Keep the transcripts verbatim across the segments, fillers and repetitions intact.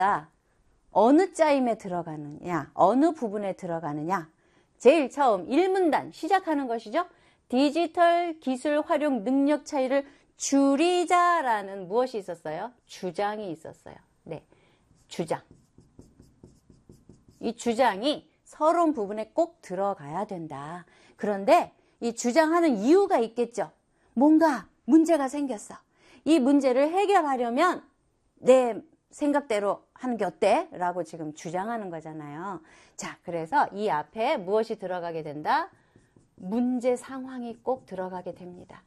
어느 짜임에 들어가느냐, 어느 부분에 들어가느냐. 제일 처음 일 문단 시작하는 것이죠. 디지털 기술 활용 능력 차이를 줄이자라는 무엇이 있었어요? 주장이 있었어요. 네, 주장. 이 주장이 서론 부분에 꼭 들어가야 된다. 그런데 이 주장하는 이유가 있겠죠. 뭔가 문제가 생겼어. 이 문제를 해결하려면 내 생각대로 하는 게 어때? 라고 지금 주장하는 거잖아요. 자, 그래서 이 앞에 무엇이 들어가게 된다? 문제 상황이 꼭 들어가게 됩니다.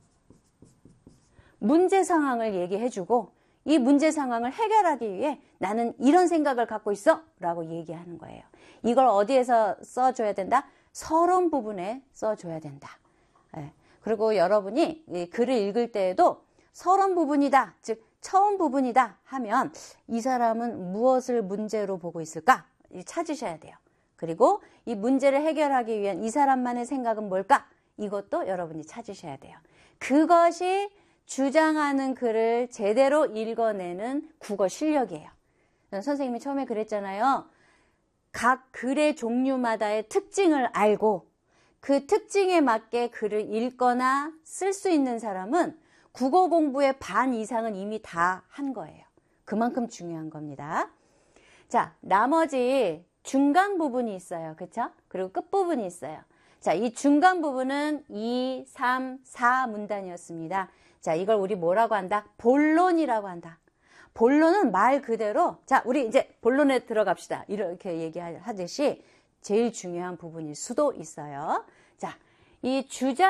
문제 상황을 얘기해주고 이 문제 상황을 해결하기 위해 나는 이런 생각을 갖고 있어 라고 얘기하는 거예요. 이걸 어디에서 써줘야 된다? 서론 부분에 써줘야 된다. 예. 그리고 여러분이 이 글을 읽을 때에도 서론 부분이다, 즉 처음 부분이다 하면 이 사람은 무엇을 문제로 보고 있을까? 찾으셔야 돼요. 그리고 이 문제를 해결하기 위한 이 사람만의 생각은 뭘까? 이것도 여러분이 찾으셔야 돼요. 그것이 주장하는 글을 제대로 읽어내는 국어 실력이에요. 선생님이 처음에 그랬잖아요. 각 글의 종류마다의 특징을 알고 그 특징에 맞게 글을 읽거나 쓸 수 있는 사람은 국어 공부의 반 이상은 이미 다 한 거예요. 그만큼 중요한 겁니다. 자, 나머지 중간 부분이 있어요. 그쵸? 그리고 끝부분이 있어요. 자, 이 중간 부분은 이, 삼, 사 문단이었습니다. 자, 이걸 우리 뭐라고 한다? 본론이라고 한다. 본론은 말 그대로, 자, 우리 이제 본론에 들어갑시다. 이렇게 얘기하듯이 제일 중요한 부분일 수도 있어요. 자, 이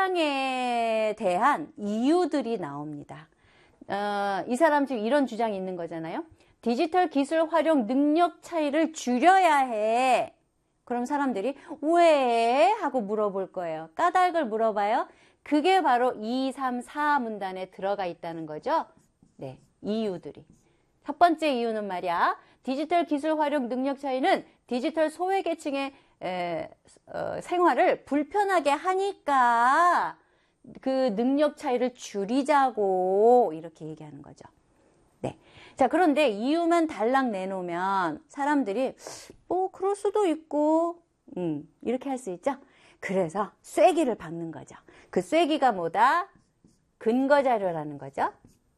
주장에 대한 이유들이 나옵니다. 어, 이 사람 지금 이런 주장이 있는 거잖아요. 디지털 기술 활용 능력 차이를 줄여야 해. 그럼 사람들이 왜? 하고 물어볼 거예요. 까닭을 물어봐요. 그게 바로 이, 삼, 사 문단에 들어가 있다는 거죠. 네, 이유들이. 첫 번째 이유는 말이야. 디지털 기술 활용 능력 차이는 디지털 소외계층의 에, 어, 생활을 불편하게 하니까 그 능력 차이를 줄이자고 이렇게 얘기하는 거죠. 네. 자, 그런데 이유만 달랑 내놓으면 사람들이 뭐 그럴 수도 있고 음, 이렇게 할 수 있죠. 그래서 쐐기를 박는 거죠. 그 쐐기가 뭐다? 근거 자료라는 거죠.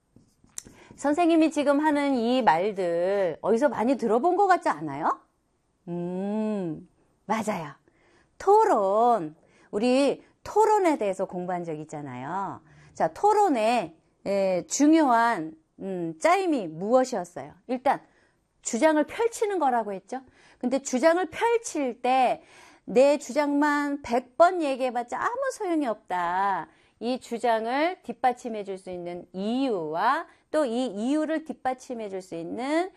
선생님이 지금 하는 이 말들 어디서 많이 들어본 것 같지 않아요? 음, 맞아요. 토론. 우리 토론에 대해서 공부한 적 있잖아요. 자, 토론의 에, 중요한 음, 짜임이 무엇이었어요? 일단 주장을 펼치는 거라고 했죠. 근데 주장을 펼칠 때 내 주장만 백 번 얘기해봤자 아무 소용이 없다. 이 주장을 뒷받침해 줄 수 있는 이유와 또 이 이유를 뒷받침해 줄 수 있는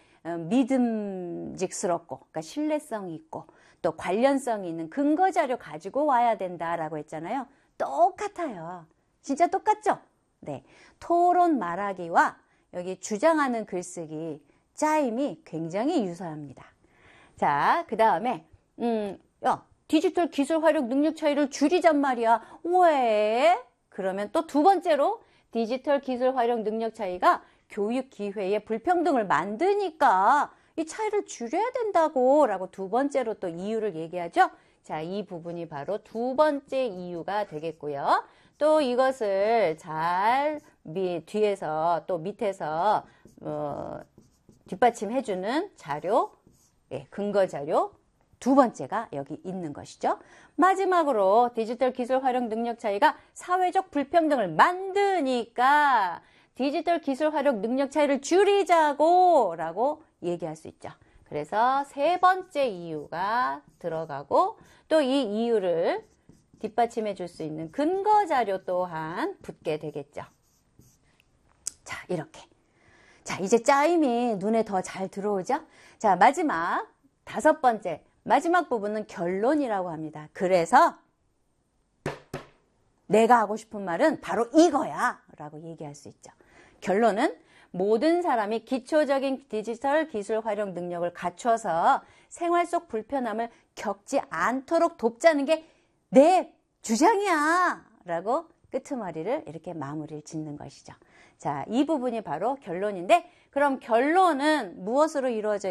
믿음직스럽고, 그러니까 신뢰성이 있고 또 관련성이 있는 근거 자료 가지고 와야 된다라고 했잖아요. 똑같아요. 진짜 똑같죠? 네. 토론 말하기와 여기 주장하는 글쓰기 짜임이 굉장히 유사합니다. 자, 그 다음에 음, 야, 디지털 기술 활용 능력 차이를 줄이잔 말이야. 왜? 그러면 또 두 번째로 디지털 기술 활용 능력 차이가 교육 기회의 불평등을 만드니까 이 차이를 줄여야 된다고 라고 두 번째로 또 이유를 얘기하죠. 자, 이 부분이 바로 두 번째 이유가 되겠고요. 또 이것을 잘 미, 뒤에서 또 밑에서 어, 뒷받침해주는 자료, 예, 근거 자료 두 번째가 여기 있는 것이죠. 마지막으로 디지털 기술 활용 능력 차이가 사회적 불평등을 만드니까 디지털 기술 활용 능력 차이를 줄이자고 라고 얘기할 수 있죠. 그래서 세 번째 이유가 들어가고 또 이 이유를 뒷받침해 줄 수 있는 근거 자료 또한 붙게 되겠죠. 자, 이렇게. 자, 이제 짜임이 눈에 더 잘 들어오죠? 자, 마지막 다섯 번째. 마지막 부분은 결론이라고 합니다. 그래서 내가 하고 싶은 말은 바로 이거야 라고 얘기할 수 있죠. 결론은 모든 사람이 기초적인 디지털 기술 활용 능력을 갖춰서 생활 속 불편함을 겪지 않도록 돕자는 게 내 주장이야 라고 끄트머리를 이렇게 마무리를 짓는 것이죠. 자, 이 부분이 바로 결론인데 그럼 결론은 무엇으로 이루어져